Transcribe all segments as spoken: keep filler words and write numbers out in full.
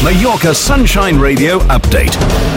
Mallorca Sunshine Radio Update.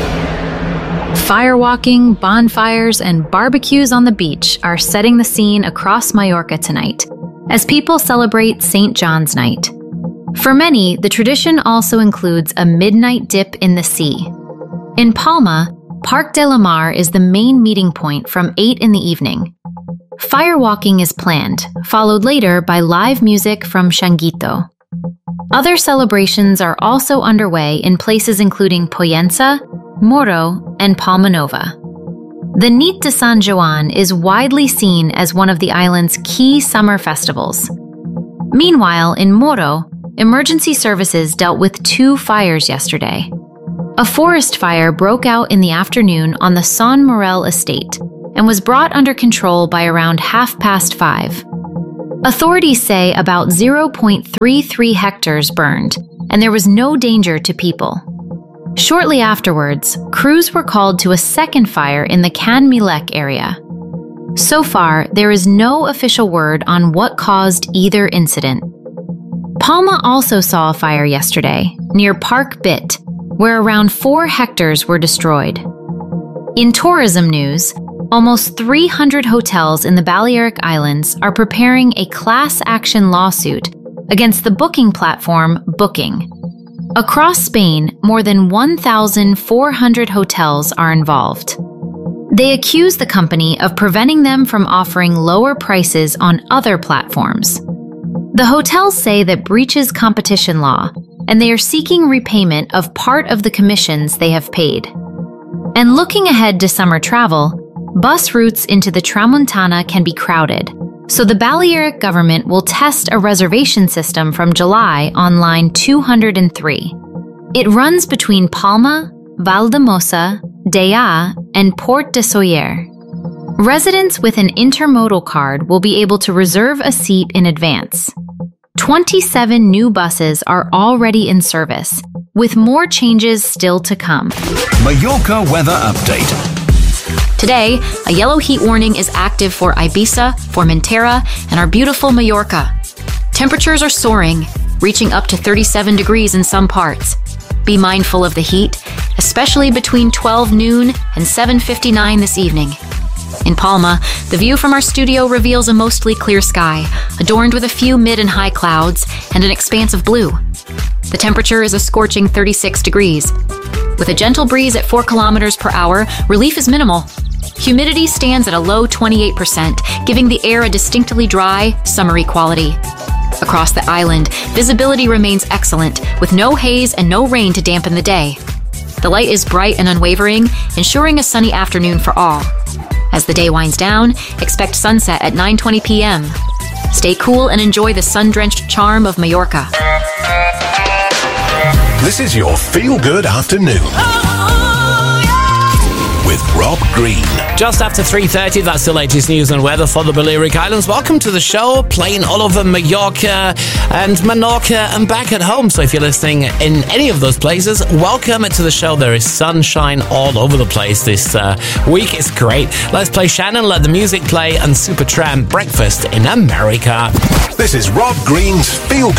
Firewalking, bonfires, and barbecues on the beach are setting the scene across Mallorca tonight, as people celebrate Saint John's Night. For many, the tradition also includes a midnight dip in the sea. In Palma, Parc de la Mar is the main meeting point from eight in the evening. Firewalking is planned, followed later by live music from Changuito. Other celebrations are also underway in places including Pollença, Moro, and Palma Nova. The Nit de San Joan is widely seen as one of the island's key summer festivals. Meanwhile, in Moro, emergency services dealt with two fires yesterday. A forest fire broke out in the afternoon on the Son Morel estate and was brought under control by around half past five. Authorities say about zero point three three hectares burned, and there was no danger to people. Shortly afterwards, crews were called to a second fire in the Can Milek area. So far, there is no official word on what caused either incident. Palma also saw a fire yesterday, near Parc Bit, where around four hectares were destroyed. In tourism news, almost three hundred hotels in the Balearic Islands are preparing a class action lawsuit against the booking platform Booking. Across Spain, more than one thousand four hundred hotels are involved. They accuse the company of preventing them from offering lower prices on other platforms. The hotels say that breaches competition law, and they are seeking repayment of part of the commissions they have paid. And looking ahead to summer travel, bus routes into the Tramuntana can be crowded, so the Balearic government will test a reservation system from July on line two hundred three. It runs between Palma, Valdemossa, Dea, and Port de Sóller. Residents with an intermodal card will be able to reserve a seat in advance. twenty-seven new buses are already in service, with more changes still to come. Mallorca Weather Update. Today, a yellow heat warning is active for Ibiza, Formentera, and our beautiful Mallorca. Temperatures are soaring, reaching up to thirty-seven degrees in some parts. Be mindful of the heat, especially between twelve noon and seven fifty-nine this evening. In Palma, the view from our studio reveals a mostly clear sky, adorned with a few mid and high clouds and an expanse of blue. The temperature is a scorching thirty-six degrees. With a gentle breeze at four kilometers per hour, relief is minimal. Humidity stands at a low twenty-eight percent, giving the air a distinctly dry, summery quality. Across the island, visibility remains excellent, with no haze and no rain to dampen the day. The light is bright and unwavering, ensuring a sunny afternoon for all. As the day winds down, expect sunset at nine twenty p.m. Stay cool and enjoy the sun-drenched charm of Mallorca. This is your feel-good afternoon. With Rob Green. Just after three thirty, that's the latest news and weather for the Balearic Islands. Welcome to the show, playing all over Mallorca and Menorca and back at home. So if you're listening in any of those places, welcome to the show. There is sunshine all over the place this uh, week. It's great. Let's play Shannon, let the music play, and Supertramp, Breakfast in America. This is Rob Green's Feel